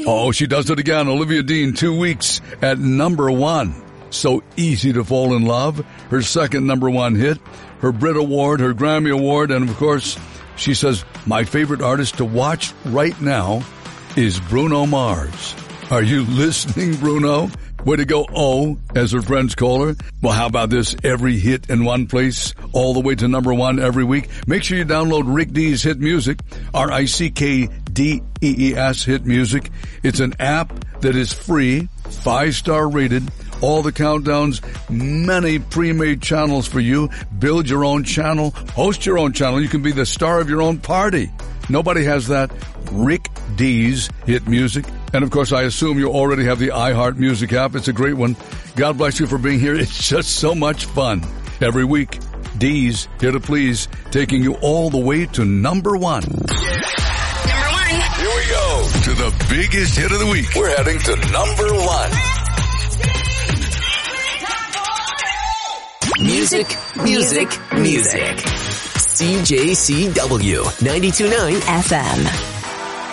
Oh, she does it again. Olivia Dean, 2 weeks at number 1. So easy to fall in love. Her second number 1 hit, her Brit Award, her Grammy Award, and of course, she says, my favorite artist to watch right now is Bruno Mars. Are you listening, Bruno? Way to go, O, as her friends call her. Well, how about this? Every hit in one place, all the way to number 1 every week. Make sure you download Rick Dees Hit Music, RickDees Hit Music. It's an app that is free, 5-star rated, all the countdowns, many pre-made channels for you. Build your own channel, host your own channel. You can be the star of your own party. Nobody has that. Rick Dees Hit Music. And of course, I assume you already have the iHeart Music app. It's a great one. God bless you for being here. It's just so much fun. Every week, Dees, here to please, taking you all the way to number 1. Number 1. Here we go to the biggest hit of the week. We're heading to number 1. Music, music, music. CJCW 92.9 FM.